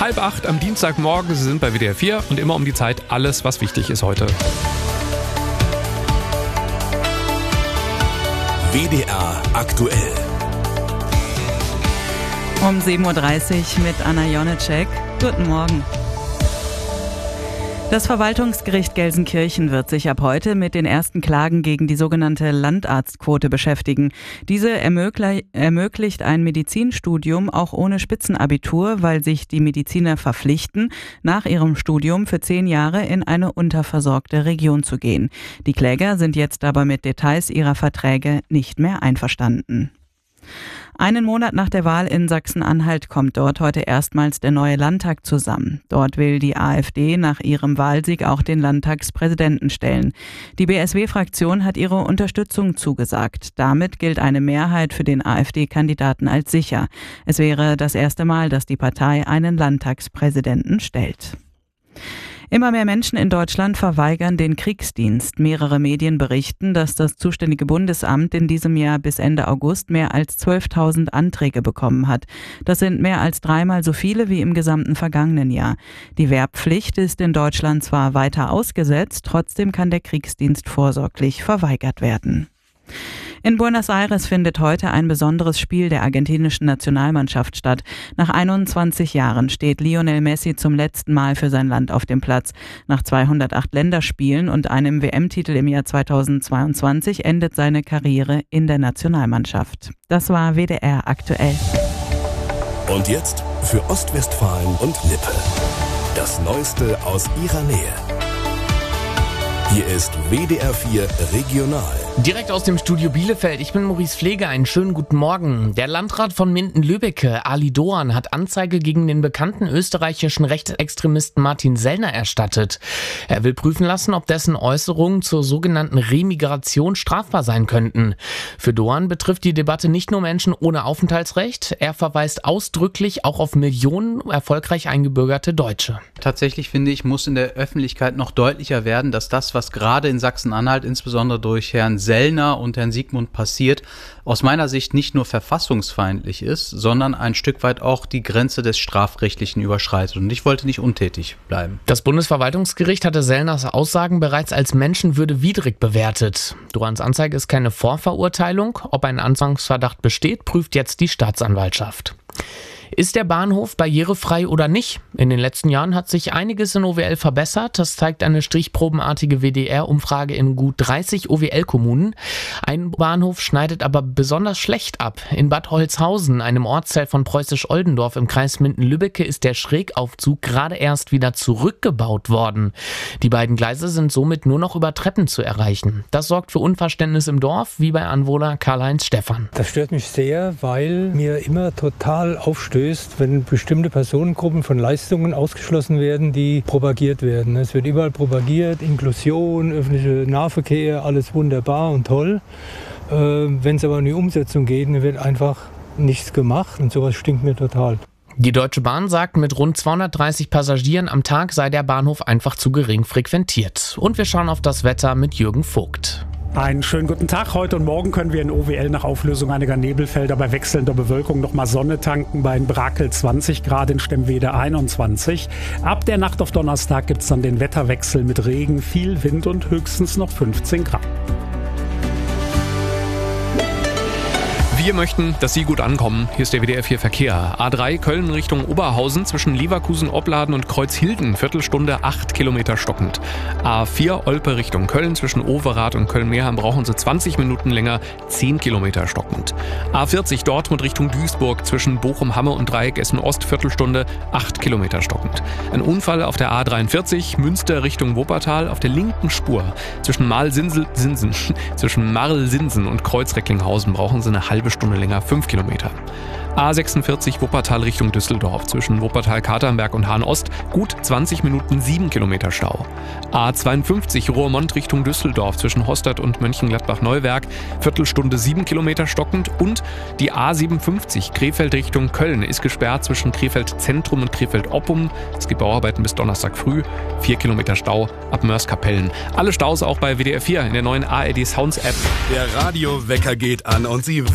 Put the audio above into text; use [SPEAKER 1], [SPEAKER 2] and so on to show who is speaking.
[SPEAKER 1] 7:30 am Dienstagmorgen. Sie sind bei WDR 4 und immer um die Zeit alles, was wichtig ist heute.
[SPEAKER 2] WDR aktuell.
[SPEAKER 3] Um 7:30 Uhr mit Anna Jonecek. Guten Morgen. Das Verwaltungsgericht Gelsenkirchen wird sich ab heute mit den ersten Klagen gegen die sogenannte Landarztquote beschäftigen. Diese ermöglicht ein Medizinstudium auch ohne Spitzenabitur, weil sich die Mediziner verpflichten, nach ihrem Studium für 10 Jahre in eine unterversorgte Region zu gehen. Die Kläger sind jetzt aber mit Details ihrer Verträge nicht mehr einverstanden. Einen Monat nach der Wahl in Sachsen-Anhalt kommt dort heute erstmals der neue Landtag zusammen. Dort will die AfD nach ihrem Wahlsieg auch den Landtagspräsidenten stellen. Die BSW-Fraktion hat ihre Unterstützung zugesagt. Damit gilt eine Mehrheit für den AfD-Kandidaten als sicher. Es wäre das erste Mal, dass die Partei einen Landtagspräsidenten stellt. Immer mehr Menschen in Deutschland verweigern den Kriegsdienst. Mehrere Medien berichten, dass das zuständige Bundesamt in diesem Jahr bis Ende August mehr als 12.000 Anträge bekommen hat. Das sind mehr als 3-mal so viele wie im gesamten vergangenen Jahr. Die Wehrpflicht ist in Deutschland zwar weiter ausgesetzt, trotzdem kann der Kriegsdienst vorsorglich verweigert werden. In Buenos Aires findet heute ein besonderes Spiel der argentinischen Nationalmannschaft statt. Nach 21 Jahren steht Lionel Messi zum letzten Mal für sein Land auf dem Platz. Nach 208 Länderspielen und einem WM-Titel im Jahr 2022 endet seine Karriere in der Nationalmannschaft. Das war WDR aktuell.
[SPEAKER 2] Und jetzt für Ostwestfalen und Lippe. Das Neueste aus ihrer Nähe. Hier ist WDR 4 Regional.
[SPEAKER 4] Direkt aus dem Studio Bielefeld. Ich bin Maurice Pflege. Einen schönen guten Morgen. Der Landrat von Minden-Lübbecke, Ali Doan, hat Anzeige gegen den bekannten österreichischen Rechtsextremisten Martin Sellner erstattet. Er will prüfen lassen, ob dessen Äußerungen zur sogenannten Remigration strafbar sein könnten. Für Doan betrifft die Debatte nicht nur Menschen ohne Aufenthaltsrecht. Er verweist ausdrücklich auch auf Millionen erfolgreich eingebürgerte Deutsche.
[SPEAKER 5] Tatsächlich finde ich, muss in der Öffentlichkeit noch deutlicher werden, dass das, was gerade in Sachsen-Anhalt insbesondere durch Herrn Sellner und Herrn Siegmund passiert, aus meiner Sicht nicht nur verfassungsfeindlich ist, sondern ein Stück weit auch die Grenze des Strafrechtlichen überschreitet. Und ich wollte nicht untätig bleiben.
[SPEAKER 4] Das Bundesverwaltungsgericht hatte Sellners Aussagen bereits als menschenwürdiwidrig bewertet. Doans Anzeige ist keine Vorverurteilung. Ob ein Anfangsverdacht besteht, prüft jetzt die Staatsanwaltschaft. Ist der Bahnhof barrierefrei oder nicht? In den letzten Jahren hat sich einiges in OWL verbessert. Das zeigt eine stichprobenartige WDR-Umfrage in gut 30 OWL-Kommunen. Ein Bahnhof schneidet aber besonders schlecht ab. In Bad Holzhausen, einem Ortsteil von Preußisch-Oldendorf im Kreis Minden-Lübbecke, ist der Schrägaufzug gerade erst wieder zurückgebaut worden. Die beiden Gleise sind somit nur noch über Treppen zu erreichen. Das sorgt für Unverständnis im Dorf, wie bei Anwohner Karl-Heinz Stephan.
[SPEAKER 6] Das stört mich sehr, weil mir immer total aufstößt, wenn bestimmte Personengruppen von Leistungen ausgeschlossen werden, die propagiert werden. Es wird überall propagiert, Inklusion, öffentlicher Nahverkehr, alles wunderbar und toll. Wenn es aber in die Umsetzung geht, dann wird einfach nichts gemacht und sowas stinkt mir total.
[SPEAKER 4] Die Deutsche Bahn sagt, mit rund 230 Passagieren am Tag sei der Bahnhof einfach zu gering frequentiert. Und wir schauen auf das Wetter mit Jürgen Vogt.
[SPEAKER 7] Einen schönen guten Tag. Heute und morgen können wir in OWL nach Auflösung einiger Nebelfelder bei wechselnder Bewölkung nochmal Sonne tanken. Bei Brakel 20 Grad, in Stemwede 21. Ab der Nacht auf Donnerstag gibt es dann den Wetterwechsel mit Regen, viel Wind und höchstens noch 15 Grad.
[SPEAKER 1] Wir möchten, dass Sie gut ankommen. Hier ist der WDR 4 Verkehr. A3 Köln Richtung Oberhausen zwischen Leverkusen, Opladen und Kreuzhilden. Viertelstunde 8 Kilometer stockend. A4 Olpe Richtung Köln zwischen Overath und Köln-Meerheim brauchen Sie 20 Minuten länger, 10 Kilometer stockend. A40 Dortmund Richtung Duisburg zwischen Bochum-Hamme und Dreieck Essen-Ost. Viertelstunde 8 Kilometer stockend. Ein Unfall auf der A43 Münster Richtung Wuppertal auf der linken Spur. Zwischen Marl-Sinsen und Kreuz-Recklinghausen brauchen Sie eine halbe Stunde länger, 5 Kilometer. A46 Wuppertal Richtung Düsseldorf zwischen Wuppertal-Katernberg und Hahn-Ost gut 20 Minuten 7 Kilometer Stau. A52 Roermond Richtung Düsseldorf zwischen Hostert und Mönchengladbach-Neuwerk Viertelstunde 7 Kilometer stockend und die A57 Krefeld Richtung Köln ist gesperrt zwischen Krefeld Zentrum und Krefeld Oppum. Es gibt Bauarbeiten bis Donnerstag früh. 4 Kilometer Stau ab Mörs-Kapellen. Alle Staus auch bei WDR 4 in der neuen ARD Sounds App.
[SPEAKER 2] Der Radiowecker geht an und Sie